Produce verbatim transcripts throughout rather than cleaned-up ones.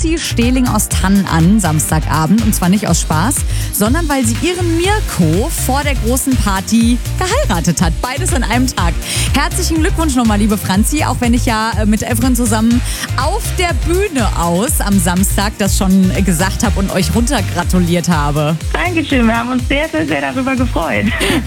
Franzi Stehling aus Thann an, Samstagabend. Und zwar nicht aus Spaß, sondern weil sie ihren Mirko vor der großen Party geheiratet hat. Beides an einem Tag. Herzlichen Glückwunsch nochmal, liebe Franzi, auch wenn ich ja mit Evren zusammen auf der Bühne aus am Samstag das schon gesagt habe und euch runtergratuliert habe. Dankeschön, wir haben uns sehr, sehr, sehr darüber gefreut.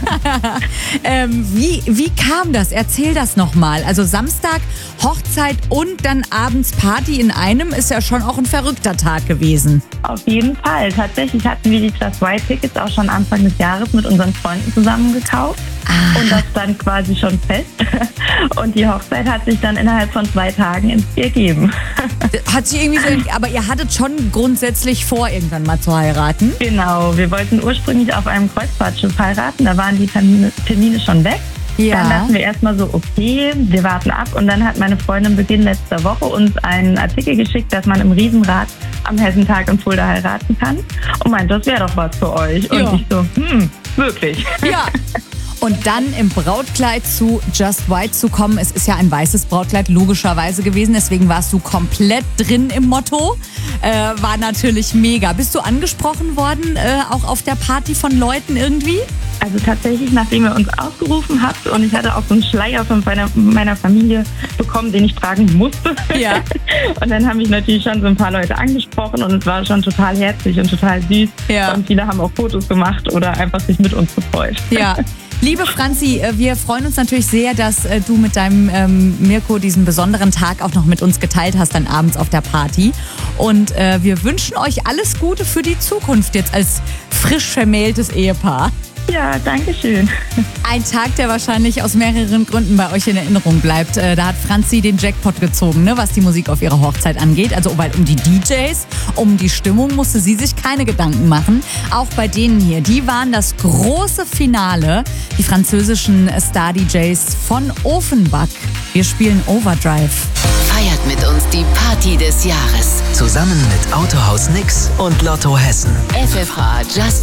ähm, wie, wie kam das? Erzähl das nochmal. Also Samstag Hochzeit und dann abends Party in einem ist ja schon auch ein verrückter Tag gewesen. Auf jeden Fall. Tatsächlich hatten wir die Class Y-Tickets auch schon Anfang des Jahres mit unseren Freunden zusammen gekauft. Ah. Und das stand quasi schon fest. Und die Hochzeit hat sich dann innerhalb von zwei Tagen ins Bier gegeben. Hat sich irgendwie so, aber ihr hattet schon grundsätzlich vor, irgendwann mal zu heiraten? Genau, wir wollten ursprünglich auf einem Kreuzfahrtschiff heiraten. Da waren die Termine, Termine schon weg. Ja. Dann dachten wir erstmal so, okay, wir warten ab. Und dann hat meine Freundin Beginn letzter Woche uns einen Artikel geschickt, dass man im Riesenrad am Hessentag in Fulda heiraten kann. Und meint, das wäre doch was für euch. Ja. Und ich so, hm, wirklich. Ja. Und dann im Brautkleid zu Just White zu kommen. Es ist ja ein weißes Brautkleid logischerweise gewesen. Deswegen warst du komplett drin im Motto. Äh, war natürlich mega. Bist du angesprochen worden, äh, auch auf der Party von Leuten irgendwie? Also tatsächlich, nachdem ihr uns aufgerufen habt und ich hatte auch so einen Schleier von meiner, meiner Familie bekommen, den ich tragen musste. Ja. Und dann haben mich natürlich schon so ein paar Leute angesprochen und es war schon total herzlich und total süß. Ja. Und viele haben auch Fotos gemacht oder einfach sich mit uns gefreut. Ja. Liebe Franzi, wir freuen uns natürlich sehr, dass du mit deinem ähm, Mirko diesen besonderen Tag auch noch mit uns geteilt hast, dann abends auf der Party. Und äh, wir wünschen euch alles Gute für die Zukunft jetzt als frisch vermähltes Ehepaar. Ja, danke schön. Ein Tag, der wahrscheinlich aus mehreren Gründen bei euch in Erinnerung bleibt. Äh, da hat Franzi den Jackpot gezogen, ne, was die Musik auf ihrer Hochzeit angeht. Also weil um die D Js, um die Stimmung musste sie sich keine Gedanken machen. Auch bei denen hier, die waren das große Finale. Die französischen Star-D Js von Offenbach. Wir spielen Overdrive. Feiert mit uns die Party des Jahres. Zusammen mit Autohaus Nix und Lotto Hessen. F F H Just